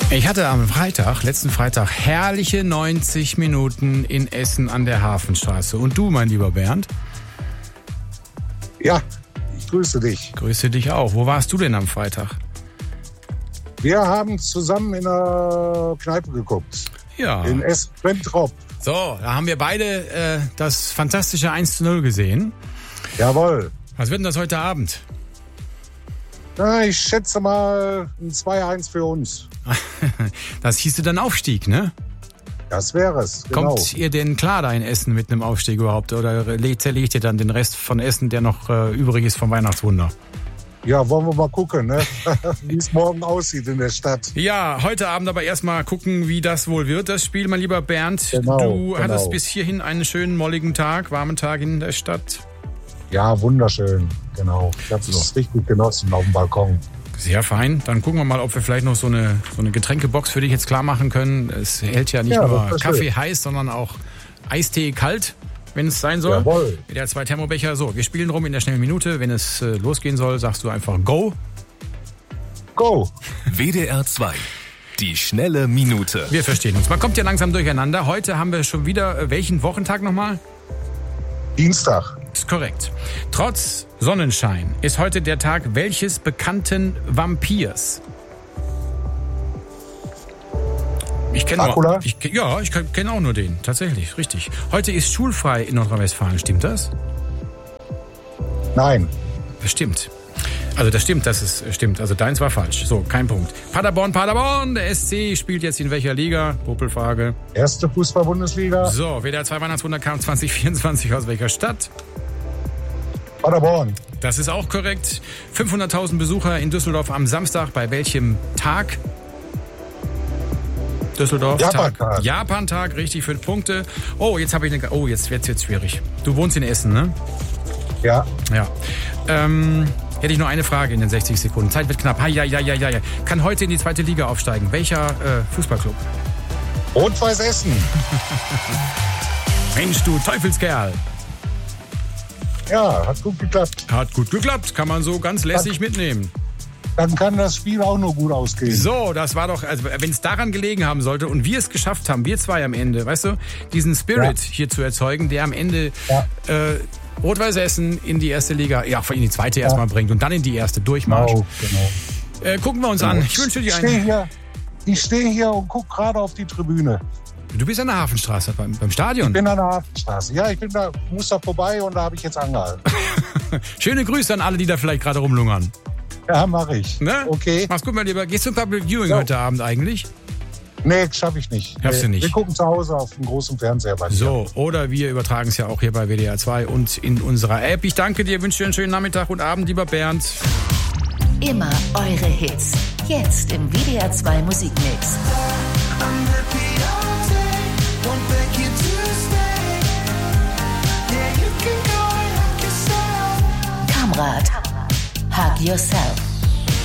Ich hatte am letzten Freitag, herrliche 90 Minuten in Essen an der Hafenstraße. Und du, mein lieber Bernd? Ja, ich grüße dich. Grüße dich auch. Wo warst du denn am Freitag? Wir haben zusammen in einer Kneipe geguckt. Ja. In Essen-Benttrop. So, da haben wir beide das fantastische 1:0 gesehen. Jawohl. Was wird denn das heute Abend? Na, ich schätze mal ein 2-1 für uns. Das hieße dann Aufstieg, ne? Das wäre es, genau. Kommt ihr denn klar da in Essen mit einem Aufstieg überhaupt? Oder zerlegt ihr dann den Rest von Essen, der noch übrig ist vom Weihnachtswunder? Ja, wollen wir mal gucken, ne? Wie es morgen aussieht in der Stadt. Ja, heute Abend aber erstmal gucken, wie das wohl wird, das Spiel, mein lieber Bernd. Du hattest bis hierhin einen schönen, molligen Tag, warmen Tag in der Stadt. Ja, wunderschön, genau. Ich habe es richtig genossen auf dem Balkon. Sehr fein. Dann gucken wir mal, ob wir vielleicht noch so eine Getränkebox für dich jetzt klar machen können. Es hält ja nicht nur Kaffee heiß, sondern auch Eistee kalt, wenn es sein soll. Jawohl. Wieder 2 Thermobecher. So, wir spielen rum in der schnellen Minute. Wenn es losgehen soll, sagst du einfach Go. Go. WDR 2. Die schnelle Minute. Wir verstehen uns. Man kommt ja langsam durcheinander. Heute haben wir schon wieder welchen Wochentag nochmal? Dienstag. Ist korrekt. Trotz Sonnenschein ist heute der Tag welches bekannten Vampirs? Ich kenne auch nur den. Tatsächlich, richtig. Heute ist schulfrei in Nordrhein-Westfalen. Stimmt das? Nein. Das stimmt. Also das stimmt, stimmt. Also deins war falsch. So, kein Punkt. Paderborn. Der SC spielt jetzt in welcher Liga? Popelfrage. Erste Fußball-Bundesliga. So, WDR 2 Weihnachtswunder kam 2024 aus welcher Stadt? Paderborn. Das ist auch korrekt. 500.000 Besucher in Düsseldorf am Samstag. Bei welchem Tag? Düsseldorf. Japan-Tag. Japan-Tag, richtig, 5 Punkte. Oh, jetzt habe ich eine. Oh, jetzt wird's schwierig. Du wohnst in Essen, ne? Ja. Ja. Hätte ich nur eine Frage in den 60 Sekunden. Zeit wird knapp. Ja. Kann heute in die 2. Liga aufsteigen. Welcher Fußballclub? Rot-Weiß Essen. Mensch, du Teufelskerl. Ja, hat gut geklappt. Hat gut geklappt. Kann man so ganz lässig mitnehmen. Dann kann das Spiel auch nur gut ausgehen. So, das war doch, also wenn es daran gelegen haben sollte und wir es geschafft haben, wir zwei am Ende, weißt du, diesen Spirit hier zu erzeugen, der am Ende Rot-Weiß Essen in die 1. Liga, in die 2. erstmal bringt und dann in die 1. Durchmarsch. Genau. Gucken wir uns an. Ich wünsche dir Ich stehe hier und gucke gerade auf die Tribüne. Du bist an der Hafenstraße beim Stadion? Ich bin an der Hafenstraße. Ja, ich bin da, muss da vorbei und da habe ich jetzt angehalten. Schöne Grüße an alle, die da vielleicht gerade rumlungern. Ja, mache ich. Ne? Okay. Mach's gut, mein Lieber. Gehst du zum Public Viewing heute Abend eigentlich? Nee, schaffe ich nicht. Schaffst du nicht? Wir gucken zu Hause auf dem großen Fernseher bei dir. So, oder wir übertragen es ja auch hier bei WDR 2 und in unserer App. Ich danke dir, wünsche dir einen schönen Nachmittag und Abend, lieber Bernd. Immer eure Hits. Jetzt im WDR 2 Musikmix. Kamrat, Hug Yourself.